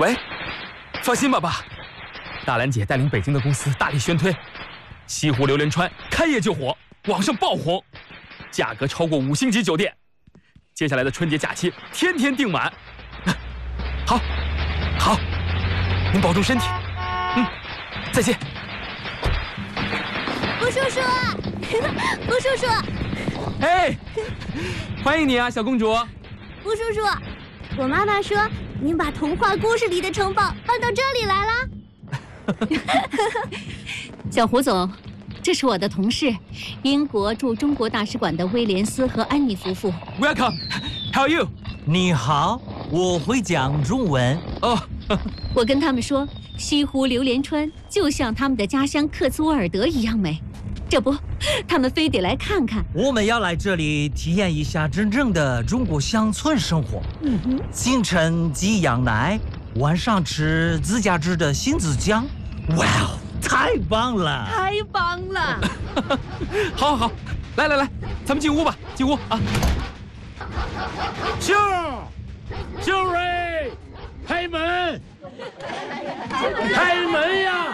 喂，放心吧，爸，大兰姐带领北京的公司大力宣推，西湖榴莲川开业就火，网上爆红，价格超过5星级酒店。接下来的春节假期，天天订满。好，好，您保重身体。再见。 吴叔叔，吴叔叔， 哎，欢迎你啊，小公主。 吴叔叔，我妈妈说您把童话故事里的城堡搬到这里来了。 小胡总，这是我的同事，英国驻中国大使馆的威廉斯和安妮夫妇。 Welcome, how are you？ 你好，我会讲中文。 哦， 我跟他们说，西湖榴莲川就像他们的家乡克兹沃尔德一样美。这不，他们非得来看看。 我们要来这里体验一下真正的中国乡村生活。清晨挤羊奶，晚上吃自家制的杏子酱。哇哦，太棒了！ 太棒了！ 好，好，好，来，咱们进屋吧，进屋啊！ 秀瑞，开门！开门呀！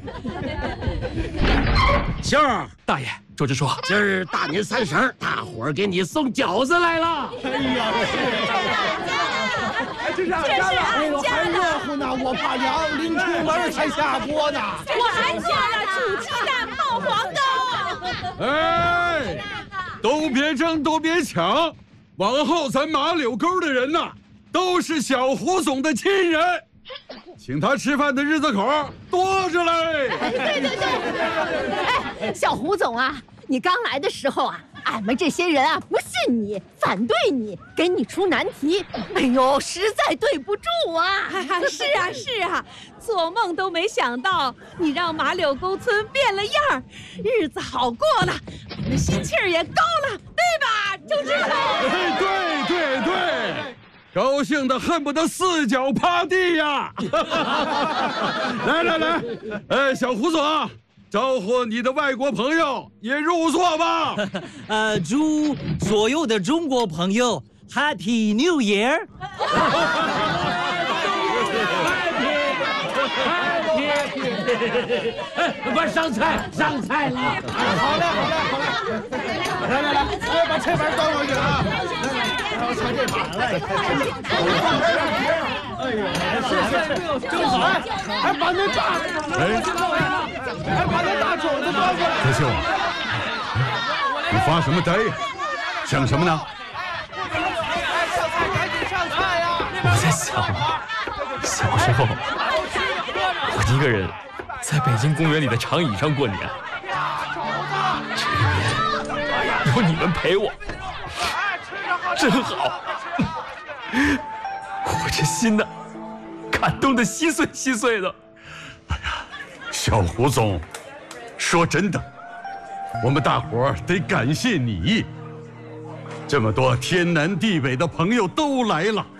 秀儿， 大爷，周支说， 今儿大年30，大伙儿给你送饺子来了。 哎呀，这是俺家的，哎呦，还热乎呢，我怕凉，临出门才下锅呢。 我还下了煮鸡蛋爆黄豆。 哎，都别争，都别抢，往后咱马柳沟的人呐，都是小胡总的亲人。请他吃饭的日子口多着嘞！ 对，哎，小胡总啊，你刚来的时候啊，俺们这些人啊不信你，反对你，给你出难题，哎呦，实在对不住啊！ 是啊，做梦都没想到你让马柳沟村变了样，日子好过了，我们心气儿也高了，对吧，周支书？ 对。高兴的恨不得4脚趴地呀！来，小胡总，招呼你的外国朋友也入座吧。 祝所有的中国朋友 Happy New Year！ 快上菜了！ 好嘞，来，哎，把菜板端过去啊！我瞧这盘来，哎呦，是，正好，还把那大肘子端过来。 泽秀，你发什么呆呀？想什么呢？ 赶紧上菜呀！ 我在想，小时候我一个人在北京公园里的长椅上过年，这一年有你们陪我，真好。我这心呐，感动得稀碎的。 哎呀，小胡总，说真的，我们大伙儿得感谢你，这么多天南地北的朋友都来了，